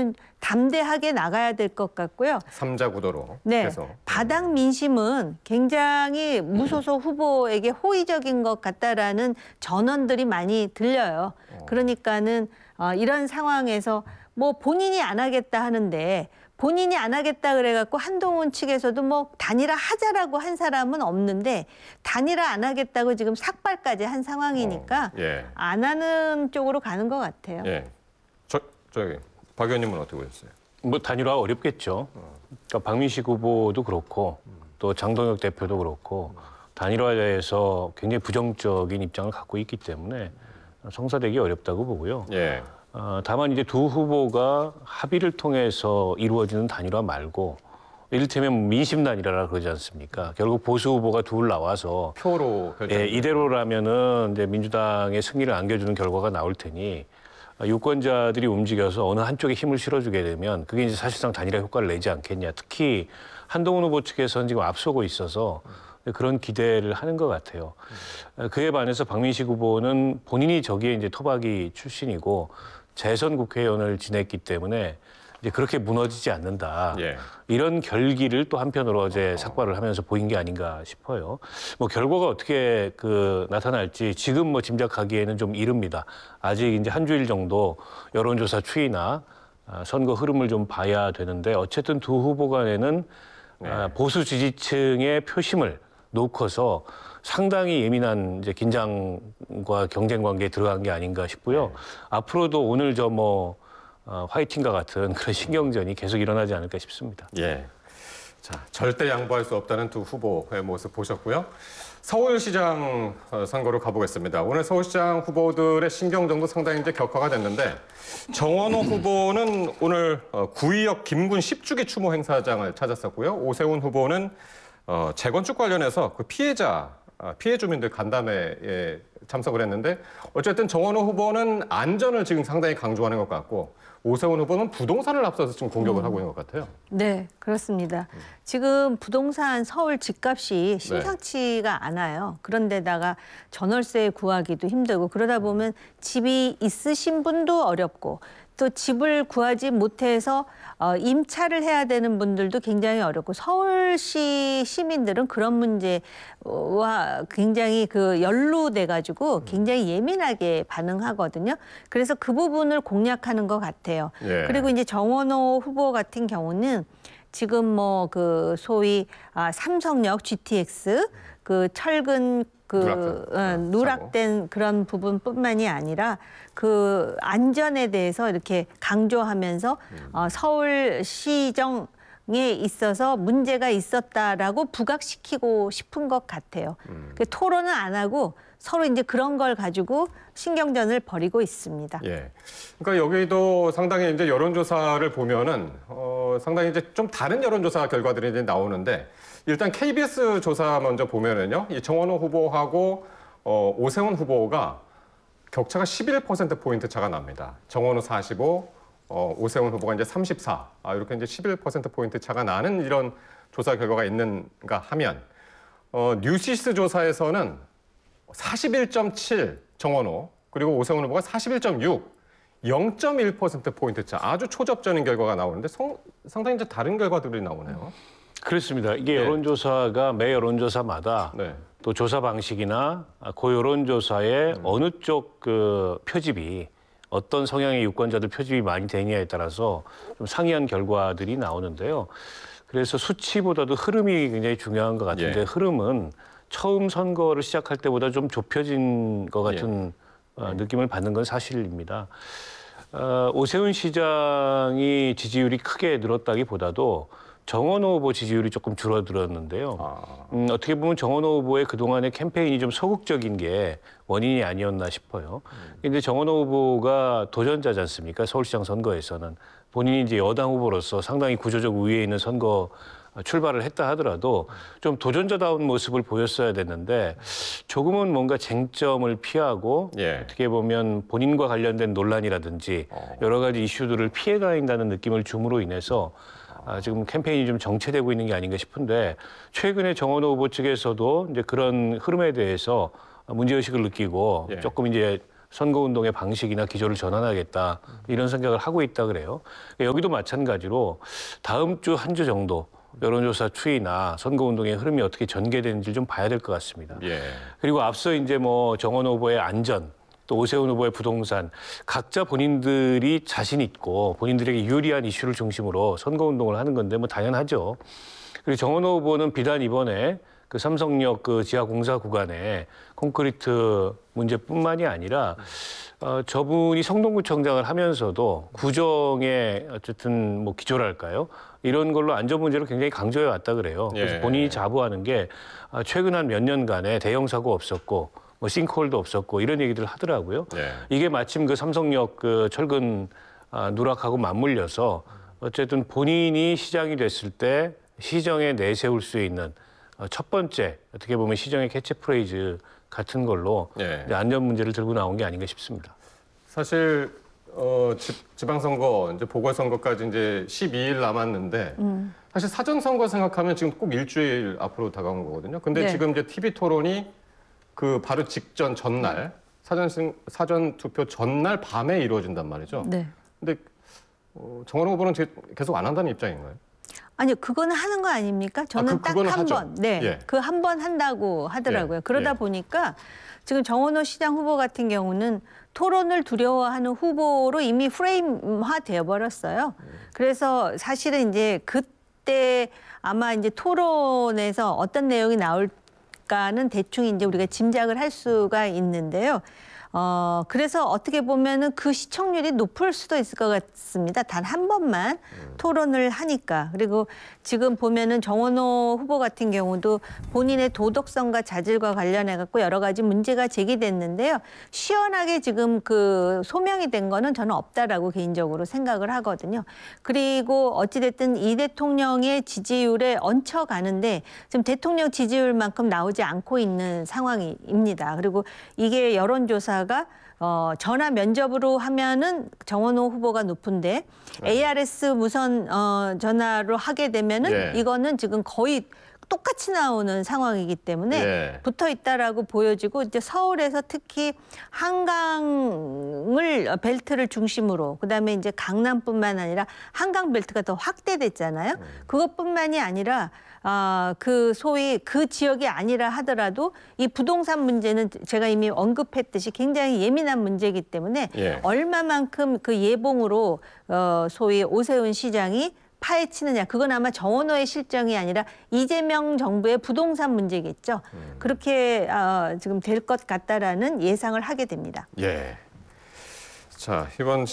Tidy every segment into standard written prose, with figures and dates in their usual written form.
저는 담대하게 나가야 될 것 같고요. 삼자 구도로. 네, 계속. 바닥 민심은 굉장히 무소속 후보에게 호의적인 것 같다라는 전언들이 많이 들려요. 그러니까는 이런 상황에서 뭐 본인이 안 하겠다 하는데 본인이 안 하겠다 그래갖고 한동훈 측에서도 뭐 단일화 하자라고 한 사람은 없는데 단일화 안 하겠다고 지금 삭발까지 한 상황이니까 예. 안 하는 쪽으로 가는 것 같아요. 예. 저기 박 의원님은 어떻게 보셨어요? 뭐 단일화 어렵겠죠. 그러니까 박민식 후보도 그렇고 또 장동혁 대표도 그렇고 단일화에 대해서 굉장히 부정적인 입장을 갖고 있기 때문에 성사되기 어렵다고 보고요. 예. 다만 이제 두 후보가 합의를 통해서 이루어지는 단일화 말고 이를테면 민심 단일화라 그러지 않습니까? 결국 보수 후보가 둘 나와서 표로 결정. 예, 이대로라면은 이제 민주당의 승리를 안겨주는 결과가 나올 테니 유권자들이 움직여서 어느 한쪽에 힘을 실어주게 되면 그게 이제 사실상 단일화 효과를 내지 않겠냐. 특히 한동훈 후보 측에서는 지금 앞서고 있어서 그런 기대를 하는 것 같아요. 그에 반해서 박민식 후보는 본인이 저기에 이제 토박이 출신이고 재선 국회의원을 지냈기 때문에 이제 그렇게 무너지지 않는다. 예. 이런 결기를 또 한편으로 어제 삭발을 하면서 보인 게 아닌가 싶어요. 뭐 결과가 어떻게 나타날지 지금 뭐 짐작하기에는 좀 이릅니다. 아직 이제 한 주일 정도 여론조사 추이나 선거 흐름을 좀 봐야 되는데 어쨌든 두 후보 간에는 보수 지지층의 표심을 놓고서 상당히 예민한 이제 긴장과 경쟁 관계에 들어간 게 아닌가 싶고요. 앞으로도 오늘 화이팅과 같은 그런 신경전이 계속 일어나지 않을까 싶습니다. 예. 자, 절대 양보할 수 없다는 두 후보의 모습 보셨고요. 서울시장 선거로 가보겠습니다. 오늘 서울시장 후보들의 신경전도 상당히 이제 격화가 됐는데 정원호 후보는 오늘 구의역 김군 10주기 추모 행사장을 찾았었고요. 오세훈 후보는 재건축 관련해서 그 피해 주민들 간담회에 참석을 했는데 어쨌든 정원호 후보는 안전을 지금 상당히 강조하는 것 같고 오세훈 후보는 부동산을 앞서서 지금 공격을 하고 있는 것 같아요. 네, 그렇습니다. 지금 부동산 서울 집값이 심상치가 않아요. 그런데다가 전월세 구하기도 힘들고 그러다 보면 집이 있으신 분도 어렵고 또 집을 구하지 못해서 임차를 해야 되는 분들도 굉장히 어렵고 서울시 시민들은 그런 문제와 굉장히 연루돼가지고 굉장히 예민하게 반응하거든요. 그래서 그 부분을 공략하는 것 같아요. 예. 그리고 이제 정원호 후보 같은 경우는 지금 소위 삼성역 GTX 철근 누락된 그런 부분뿐만이 아니라 그 안전에 대해서 이렇게 강조하면서 서울시정에 있어서 문제가 있었다라고 부각시키고 싶은 것 같아요. 그 토론은 안 하고 서로 이제 그런 걸 가지고 신경전을 벌이고 있습니다. 예. 그러니까 여기도 상당히 이제 여론조사를 보면은 상당히 이제 좀 다른 여론조사 결과들이 이제 나오는데 일단 KBS 조사 먼저 보면은요, 이 정원호 후보하고 오세훈 후보가 격차가 11%포인트 차가 납니다. 정원호 45, 오세훈 후보가 이제 34. 이렇게 이제 11%포인트 차가 나는 이런 조사 결과가 있는가 하면, 뉴시스 조사에서는 41.7 정원호, 그리고 오세훈 후보가 41.6, 0.1%포인트 차. 아주 초접전인 결과가 나오는데 상당히 이제 다른 결과들이 나오네요. 그렇습니다. 이게 여론조사가 매 여론조사마다 또 조사 방식이나 그 여론조사의 어느 쪽 표집이 어떤 성향의 유권자들 표집이 많이 되느냐에 따라서 좀 상이한 결과들이 나오는데요. 그래서 수치보다도 흐름이 굉장히 중요한 것 같은데 흐름은 처음 선거를 시작할 때보다 좀 좁혀진 것 같은 느낌을 받는 건 사실입니다. 오세훈 시장이 지지율이 크게 늘었다기보다도 정원호 후보 지지율이 조금 줄어들었는데요. 어떻게 보면 정원호 후보의 그동안의 캠페인이 좀 소극적인 게 원인이 아니었나 싶어요. 근데 정원호 후보가 도전자지 않습니까? 서울시장 선거에서는. 본인이 이제 여당 후보로서 상당히 구조적 우위에 있는 선거 출발을 했다 하더라도 좀 도전자다운 모습을 보였어야 됐는데 조금은 뭔가 쟁점을 피하고 어떻게 보면 본인과 관련된 논란이라든지 여러 가지 이슈들을 피해 다닌다는 느낌을 줌으로 인해서 지금 캠페인이 좀 정체되고 있는 게 아닌가 싶은데 최근에 정원호 후보 측에서도 이제 그런 흐름에 대해서 문제의식을 느끼고 조금 이제 선거운동의 방식이나 기조를 전환하겠다 이런 생각을 하고 있다 그래요. 여기도 마찬가지로 다음 주 한 주 정도 여론조사 추이나 선거운동의 흐름이 어떻게 전개되는지 좀 봐야 될 것 같습니다. 예. 그리고 앞서 이제 뭐 정원 후보의 안전, 또 오세훈 후보의 부동산, 각자 본인들이 자신 있고 본인들에게 유리한 이슈를 중심으로 선거운동을 하는 건데 뭐 당연하죠. 그리고 정원 후보는 비단 이번에 그 삼성역 그 지하 공사 구간에 콘크리트 문제뿐만이 아니라 저분이 성동구청장을 하면서도 구정의 어쨌든 뭐 기조랄까요? 이런 걸로 안전 문제를 굉장히 강조해 왔다 그래요. 그래서 예. 본인이 자부하는 게 최근 한 몇 년간에 대형 사고 없었고 뭐 싱크홀도 없었고 이런 얘기들을 하더라고요. 예. 이게 마침 그 삼성역 그 철근 누락하고 맞물려서 어쨌든 본인이 시장이 됐을 때 시정에 내세울 수 있는 첫 번째 어떻게 보면 시정의 캐치프레이즈 같은 걸로 예. 이제 안전 문제를 들고 나온 게 아닌가 싶습니다. 사실 지방선거 이제 보궐선거까지 이제 12일 남았는데 사실 사전선거 생각하면 지금 꼭 일주일 앞으로 다가온 거거든요. 근데 네. 지금 이제 TV 토론이 그 바로 직전 전날 사전 투표 전날 밤에 이루어진단 말이죠. 네. 근데 정원 후보는 계속 안 한다는 입장인가요? 아니요, 그거는 하는 거 아닙니까? 저는 딱 그거는 한 하죠. 번, 네, 예. 그 한 번 한다고 하더라고요. 예. 그러다 예. 보니까 지금 정원호 시장 후보 같은 경우는 토론을 두려워하는 후보로 이미 프레임화 되어 버렸어요. 그래서 사실은 이제 그때 아마 이제 토론에서 어떤 내용이 나올까는 대충 이제 우리가 짐작을 할 수가 있는데요. 그래서 어떻게 보면은 그 시청률이 높을 수도 있을 것 같습니다. 단 한 번만 토론을 하니까. 그리고 지금 보면은 정원호 후보 같은 경우도 본인의 도덕성과 자질과 관련해 갖고 여러 가지 문제가 제기됐는데요. 시원하게 지금 그 소명이 된 거는 저는 없다라고 개인적으로 생각을 하거든요. 그리고 어찌됐든 이 대통령의 지지율에 얹혀가는데 지금 대통령 지지율만큼 나오지 않고 있는 상황입니다. 그리고 이게 여론조사가 전화 면접으로 하면은 정원호 후보가 높은데 ARS 무선 전화로 하게 되면은 예. 이거는 지금 거의 똑같이 나오는 상황이기 때문에 예. 붙어 있다라고 보여지고 이제 서울에서 특히 한강을 벨트를 중심으로 그다음에 이제 강남뿐만 아니라 한강 벨트가 더 확대됐잖아요. 그것뿐만이 아니라 그 소위 그 지역이 아니라 하더라도 이 부동산 문제는 제가 이미 언급했듯이 굉장히 예민한 문제이기 때문에 예. 얼마만큼 그 예봉으로 소위 오세훈 시장이 파헤치느냐. 그건 아마 정원호의 실정이 아니라 이재명 정부의 부동산 문제겠죠. 그렇게 지금 될 것 같다라는 예상을 하게 됩니다. 예. 자, 이번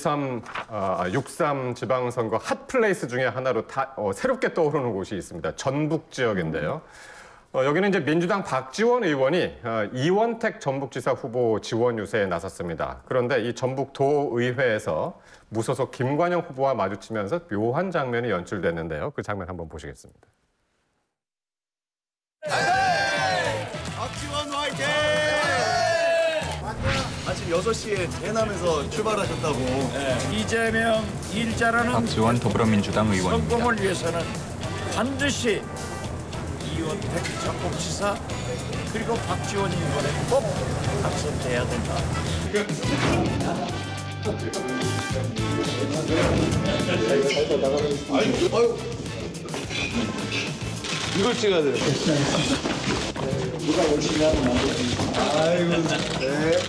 6.3 지방선거 핫플레이스 중에 하나로 새롭게 떠오르는 곳이 있습니다. 전북 지역인데요. 여기는 이제 민주당 박지원 의원이 이원택 전북지사 후보 지원 유세에 나섰습니다. 그런데 이 전북도의회에서 무소속 김관영 후보와 마주치면서 묘한 장면이 연출됐는데요. 그 장면 한번 보시겠습니다. 박지원 화이팅! 아침 6시에 대남에서 출발하셨다고. 이재명 일 잘하는 박지원 더불어민주당 의원입니다. 성공을 위해서는 반드시 이원택 전북지사 그리고 박지원 의원에 꼭 당선돼야 된다. 이걸 찍어야 돼요. 누가 열심히 하면 안 되지. 아이고, 네.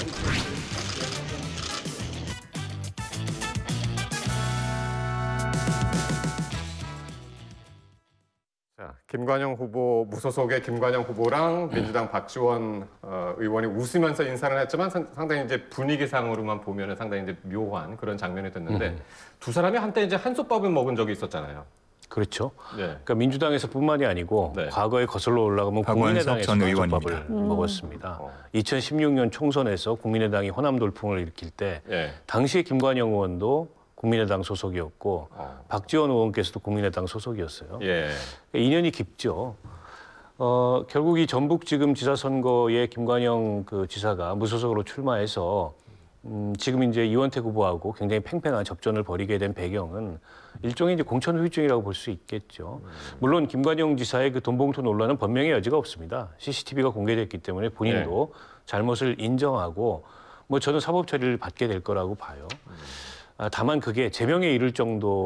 자, 김관영 후보, 무소속의 김관영 후보랑 민주당 박지원 의원이 웃으면서 인사를 했지만 상당히 이제 분위기상으로만 보면은 상당히 이제 묘한 그런 장면이 됐는데 두 사람이 한때 이제 한솥밥을 먹은 적이 있었잖아요. 그렇죠. 네. 그러니까 민주당에서뿐만이 아니고 네. 과거에 거슬러 올라가면 박원석 국민의당에서 전 한솥밥을 의원입니다. 먹었습니다. 2016년 총선에서 국민의당이 호남 돌풍을 일으킬 때 예. 당시에 김관영 의원도 국민의당 소속이었고 박지원 의원께서도 국민의당 소속이었어요. 예. 인연이 깊죠. 결국 이 전북 지금 지사 선거에 김관영 그 지사가 무소속으로 출마해서 지금 이제 이원택 후보하고 굉장히 팽팽한 접전을 벌이게 된 배경은 일종의 이제 공천 후유증이라고 볼 수 있겠죠. 물론 김관영 지사의 그 돈봉투 논란은 변명의 여지가 없습니다. CCTV가 공개됐기 때문에 본인도 잘못을 인정하고 뭐 저는 사법 처리를 받게 될 거라고 봐요. 다만 그게 제명에 이를 정도